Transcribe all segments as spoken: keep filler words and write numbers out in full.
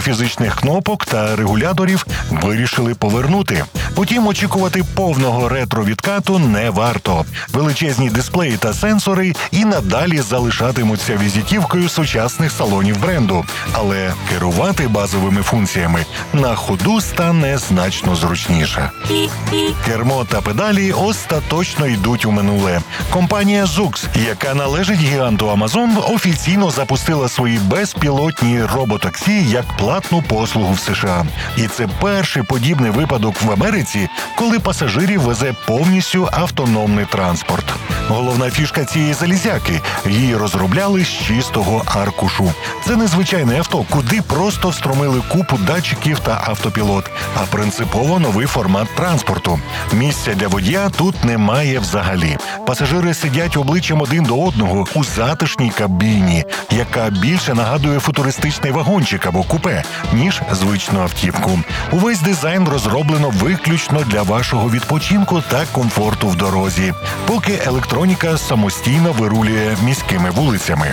фізичних кнопок та регуляторів вирішили повернути. Утім, очікувати повного ретро-відкату не варто. Величезні дисплеї та сенсори і надалі залишатимуться візитівкою сучасних салонів бренду. Але керувати базовими функціями на ходу стане значно зручніше. Кермо та педалі остаточно йдуть у минуле. Компанія Zoox, яка належить гіганту Amazon, офіційно запустила свої безпілотні роботаксі як платну послугу в США. І це перший подібний випадок в Америці, коли пасажирів везе повністю автономний транспорт. Головна фішка цієї залізяки – її розробляли з чистого аркушу. Це незвичайне авто, куди просто встромили купу датчиків та автопілот, а принципово новий формат транспорту. Місця для водія тут немає взагалі. Пасажири сидять обличчям один до одного у затишній кабіні, яка більше нагадує футуристичний вагончик або купе, ніж звичну автівку. Увесь дизайн розроблено виключно для вашого відпочинку та комфорту в дорозі, поки електроніка самостійно вирулює міськими вулицями.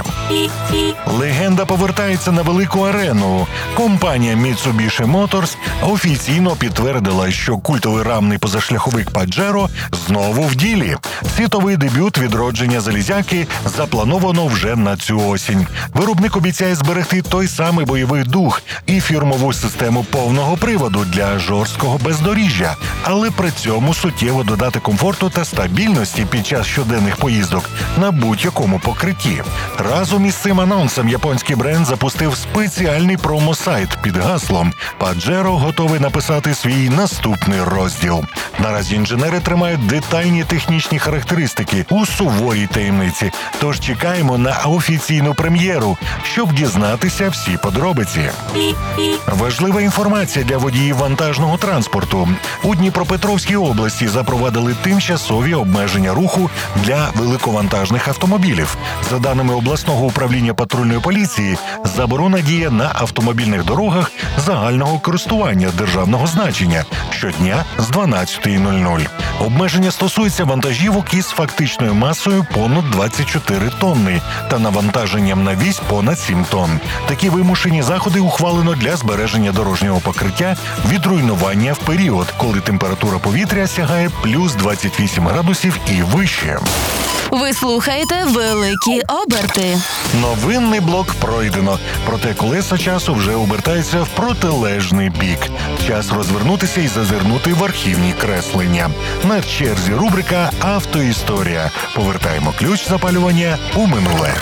Легенда повертається на велику арену. Компанія Mitsubishi Motors офіційно підтвердила, що культовий рамний позашляховик Pajero знову в ділі. Світовий дебют відродження залізяки заплановано вже на цю осінь. Виробник обіцяє зберегти той самий бойовий дух і фірмову систему повного приводу для жорсткого бездоріжжя, але при цьому суттєво додати комфорту та стабільності під час щоденних поїздок на будь-якому покритті. Разом із цим анонсом японський бренд запустив спеціальний промо-сайт під гаслом «Pajero готовий написати свій наступний розділ». Наразі інженери тримають детальні технічні характеристики у суворій таємниці, тож чекаємо на офіційну прем'єру, щоб дізнатися всі подробиці. Важлива інформація для водіїв вантажного транспорту. У Дніпропетровській області запровадили тимчасові обмеження руху для великовантажних автомобілів. За даними обласного управління патрульної поліції, заборона діє на автомобільних дорогах загального користування державного значення щодня з дванадцятої нуль нуль. Обмеження стосується вантажівок із фактичною масою понад двадцять чотири тонни та навантаженням на вісь понад сім тонн. Такі вимушені заходи ухвалено для збереження дорожнього покриття від руйнування в період, коли температура повітря сягає плюс двадцять вісім градусів і вище. Ви слухаєте «Великі оберти». Новинний блок пройдено, проте колеса часу вже обертаються в протилежний бік. Час розвернутися і зазирнути в архівні креслення. На черзі рубрика «Автоісторія». Повертаємо ключ запалювання у минуле.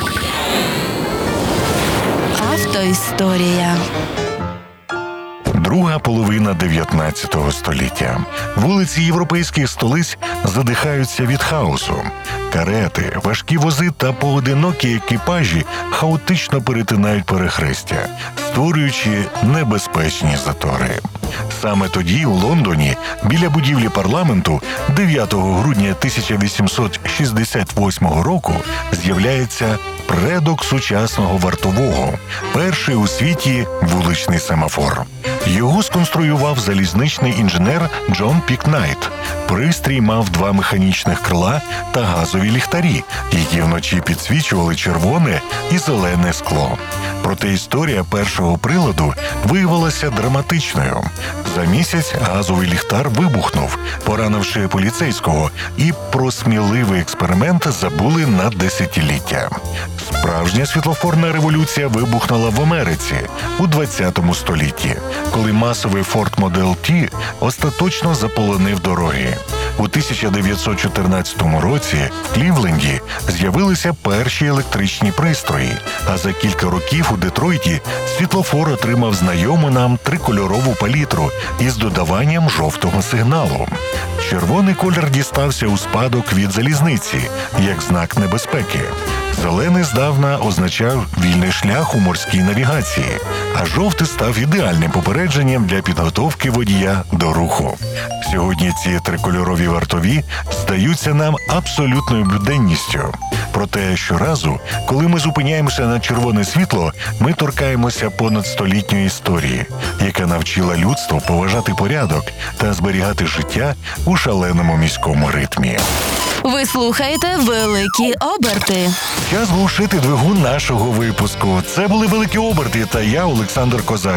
Автоісторія. Друга половина дев'ятнадцятого століття. Вулиці європейських столиць задихаються від хаосу. Карети, важкі вози та поодинокі екіпажі хаотично перетинають перехрестя, створюючи небезпечні затори. Саме тоді у Лондоні, біля будівлі парламенту, дев'ятого грудня тисяча вісімсот шістдесят восьмого року з'являється предок сучасного вартового, перший у світі вуличний семафор. Його сконструював залізничний інженер Джон Пікнайт. Пристрій мав два механічних крила та газові ліхтарі, які вночі підсвічували червоне і зелене скло. Проте історія першого приладу виявилася драматичною. За місяць газовий ліхтар вибухнув, поранивши поліцейського, і про сміливий експеримент забули на десятиліття. Справжня світлофорна революція вибухнула в Америці у двадцятому столітті, коли масовий Ford Model T остаточно заполонив дороги. У тисяча дев'ятсот чотирнадцятому році в Клівленді з'явилися перші електричні пристрої, а за кілька років у Детройті світлофор отримав знайому нам трикольорову палітру із додаванням жовтого сигналу. Червоний колір дістався у спадок від залізниці, як знак небезпеки. Зелений здавна означав вільний шлях у морській навігації, а жовтий став ідеальним попередженням для підготовки водія до руху. Сьогодні ці трикольорові вартові здаються нам абсолютною буденністю. Проте щоразу, коли ми зупиняємося на червоне світло, ми торкаємося понадстолітньої історії, яка навчила людство поважати порядок та зберігати життя у шаленому міському ритмі. Ви слухаєте «Великі оберти». Час глушити двигун нашого випуску. Це були «Великі оберти» та я, Олександр Козак.